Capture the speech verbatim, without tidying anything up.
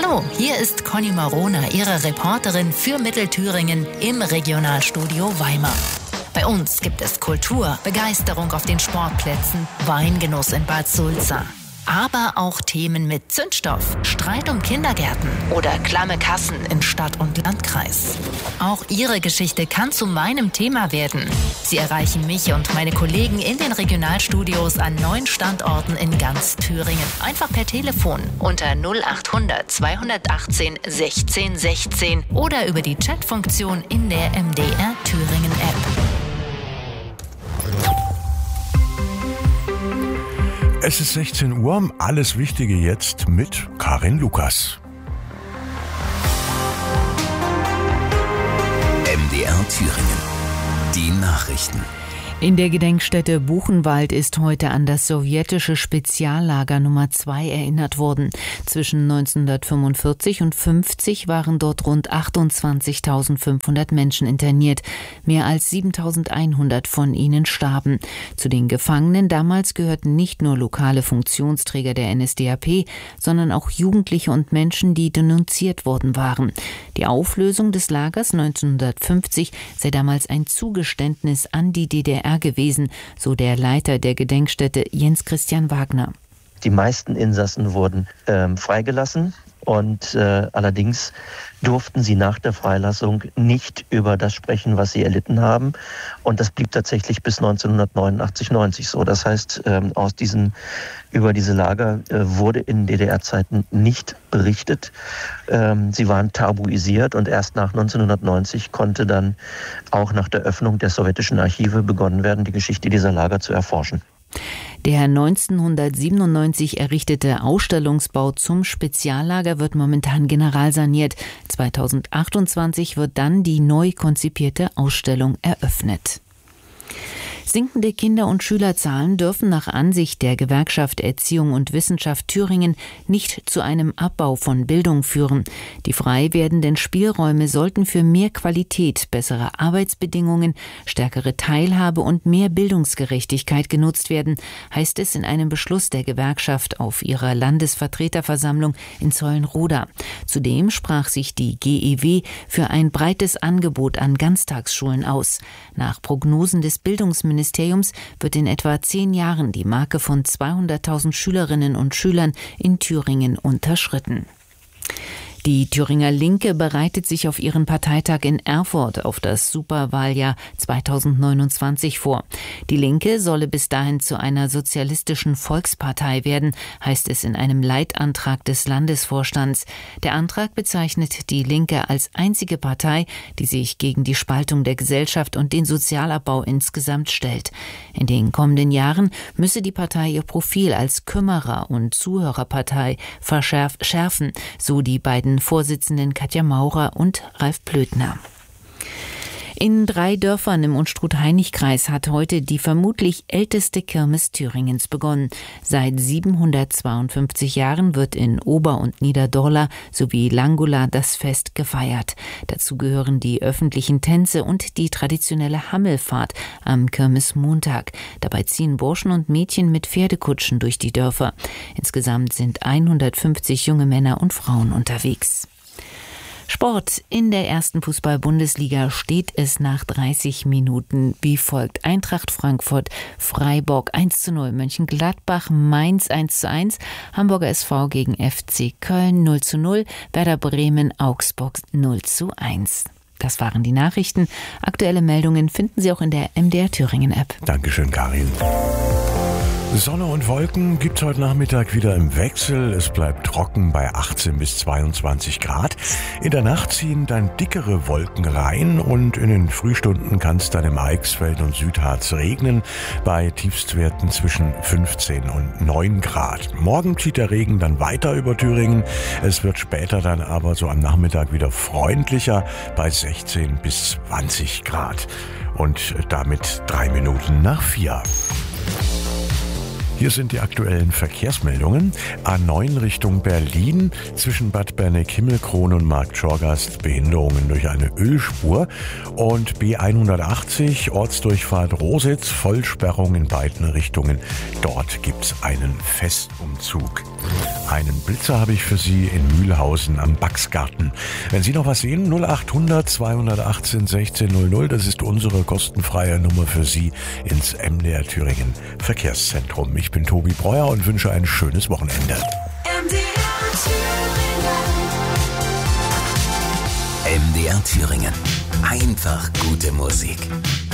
Hallo, hier ist Conny Marona, Ihre Reporterin für Mittelthüringen im Regionalstudio Weimar. Bei uns gibt es Kultur, Begeisterung auf den Sportplätzen, Weingenuss in Bad Sulza. Aber auch Themen mit Zündstoff, Streit um Kindergärten oder klamme Kassen in Stadt und Landkreis. Auch Ihre Geschichte kann zu meinem Thema werden. Sie erreichen mich und meine Kollegen in den Regionalstudios an neun Standorten in ganz Thüringen. Einfach per Telefon unter null achthundert zweihundertachtzehn sechzehn sechzehn oder über die Chatfunktion in der M D R Thüringen App. Es ist sechzehn Uhr, alles Wichtige jetzt mit Karin Lukas. M D R Thüringen. Die Nachrichten. In der Gedenkstätte Buchenwald ist heute an das sowjetische Speziallager Nummer zwei erinnert worden. Zwischen neunzehnhundertfünfundvierzig und fünfzig waren dort rund achtundzwanzigtausendfünfhundert Menschen interniert. Mehr als siebentausendeinhundert von ihnen starben. Zu den Gefangenen damals gehörten nicht nur lokale Funktionsträger der N S D A P, sondern auch Jugendliche und Menschen, die denunziert worden waren. Die Auflösung des Lagers neunzehnhundertfünfzig sei damals ein Zugeständnis an die D D R gewesen, so der Leiter der Gedenkstätte Jens Christian Wagner. Die meisten Insassen wurden ähm, freigelassen und äh, allerdings durften sie nach der Freilassung nicht über das sprechen, was sie erlitten haben. Und das blieb tatsächlich bis neunzehnhundertneunundachtzig, neunzig so. Das heißt, ähm, aus diesen, über diese Lager äh, wurde in D D R-Zeiten nicht berichtet. Ähm, sie waren tabuisiert und erst nach neunzehnhundertneunzig konnte dann auch nach der Öffnung der sowjetischen Archive begonnen werden, die Geschichte dieser Lager zu erforschen. Der neunzehnhundertsiebenundneunzig errichtete Ausstellungsbau zum Speziallager wird momentan generalsaniert. zweitausendachtundzwanzig wird dann die neu konzipierte Ausstellung eröffnet. Sinkende Kinder- und Schülerzahlen dürfen nach Ansicht der Gewerkschaft Erziehung und Wissenschaft Thüringen nicht zu einem Abbau von Bildung führen. Die frei werdenden Spielräume sollten für mehr Qualität, bessere Arbeitsbedingungen, stärkere Teilhabe und mehr Bildungsgerechtigkeit genutzt werden, heißt es in einem Beschluss der Gewerkschaft auf ihrer Landesvertreterversammlung in Zeulenroda. Zudem sprach sich die G E W für ein breites Angebot an Ganztagsschulen aus. Nach Prognosen des Bildungsministeriums Ministeriums wird in etwa zehn Jahren die Marke von zweihunderttausend Schülerinnen und Schülern in Thüringen unterschritten. Die Thüringer Linke bereitet sich auf ihren Parteitag in Erfurt auf das Superwahljahr zweitausendneunundzwanzig vor. Die Linke solle bis dahin zu einer sozialistischen Volkspartei werden, heißt es in einem Leitantrag des Landesvorstands. Der Antrag bezeichnet die Linke als einzige Partei, die sich gegen die Spaltung der Gesellschaft und den Sozialabbau insgesamt stellt. In den kommenden Jahren müsse die Partei ihr Profil als Kümmerer- und Zuhörerpartei verschärfen, so die beiden Vorsitzenden Katja Maurer und Ralf Plötner. In drei Dörfern im Unstrut-Hainich-Kreis hat heute die vermutlich älteste Kirmes Thüringens begonnen. Seit siebenhundertzweiundfünfzig Jahren wird in Ober- und Niederdorla sowie Langula das Fest gefeiert. Dazu gehören die öffentlichen Tänze und die traditionelle Hammelfahrt am Kirmesmontag. Dabei ziehen Burschen und Mädchen mit Pferdekutschen durch die Dörfer. Insgesamt sind hundertfünfzig junge Männer und Frauen unterwegs. Sport. In der ersten Fußball-Bundesliga steht es nach dreißig Minuten wie folgt. Eintracht Frankfurt, Freiburg eins zu null, Mönchengladbach, Mainz eins zu eins, Hamburger S V gegen F C Köln null zu null, Werder Bremen, Augsburg null zu eins. Das waren die Nachrichten. Aktuelle Meldungen finden Sie auch in der M D R Thüringen App. Dankeschön, Karin. Sonne und Wolken gibt's heute Nachmittag wieder im Wechsel. Es bleibt trocken bei achtzehn bis zweiundzwanzig Grad. In der Nacht ziehen dann dickere Wolken rein und in den Frühstunden kann es dann im Eichsfeld und Südharz regnen bei Tiefstwerten zwischen fünfzehn und neun Grad. Morgen zieht der Regen dann weiter über Thüringen. Es wird später dann aber so am Nachmittag wieder freundlicher bei sechzehn bis zwanzig Grad. Und damit drei Minuten nach vier. Hier sind die aktuellen Verkehrsmeldungen. A neun Richtung Berlin zwischen Bad Berneck-Himmelkron und Marktschorgast Behinderungen durch eine Ölspur und B hundertachtzig Ortsdurchfahrt Rositz Vollsperrung in beiden Richtungen. Dort gibt's einen Festumzug. Einen Blitzer habe ich für Sie in Mühlhausen am Baxgarten. Wenn Sie noch was sehen, null acht hundert zweihundertachtzehn sechzehn null null, das ist unsere kostenfreie Nummer für Sie ins M D R Thüringen Verkehrszentrum. Ich bin Tobi Breuer und wünsche ein schönes Wochenende. M D R Thüringen. M D R Thüringen. Einfach gute Musik.